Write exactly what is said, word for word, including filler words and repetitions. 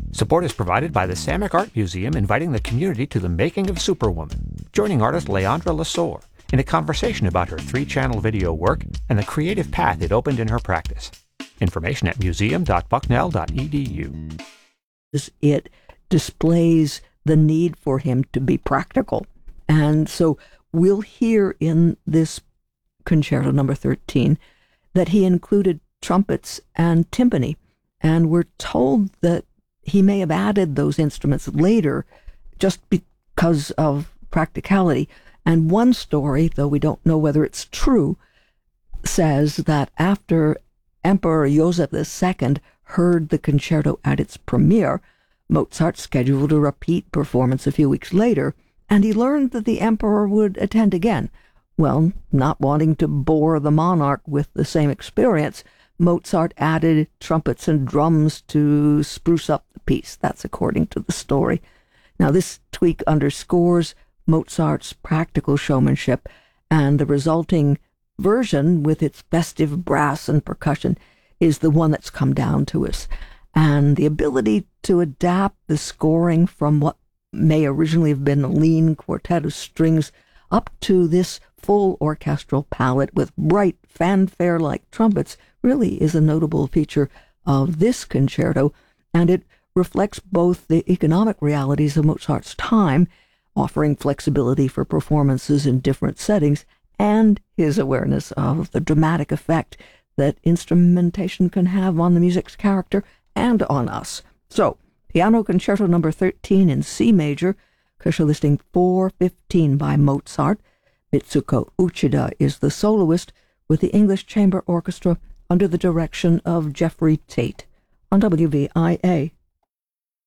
Support is provided by the Samick Art Museum, inviting the community to the making of Superwoman, joining artist Leandra Lesueur in a conversation about her three-channel video work and the creative path it opened in her practice. Information at museum dot bucknell dot e d u. It displays the need for him to be practical. And so we'll hear in this Concerto number thirteen that he included trumpets and timpani, and we're told that he may have added those instruments later just because of practicality. And one story, though we don't know whether it's true, says that after Emperor Joseph the Second heard the concerto at its premiere, Mozart scheduled a repeat performance a few weeks later, and he learned that the emperor would attend again. Well, not wanting to bore the monarch with the same experience, Mozart added trumpets and drums to spruce up the piece. That's according to the story. Now, this tweak underscores Mozart's practical showmanship, and the resulting version, with its festive brass and percussion, is the one that's come down to us. And the ability to adapt the scoring from what may originally have been a lean quartet of strings up to this full orchestral palette with bright fanfare-like trumpets really is a notable feature of this concerto, and it reflects both the economic realities of Mozart's time, offering flexibility for performances in different settings, and his awareness of the dramatic effect that instrumentation can have on the music's character and on us. So, Piano Concerto number thirteen in C major, Koschel listing four fifteen by Mozart. Mitsuko Uchida is the soloist, with the English Chamber Orchestra under the direction of Jeffrey Tate on W V I A.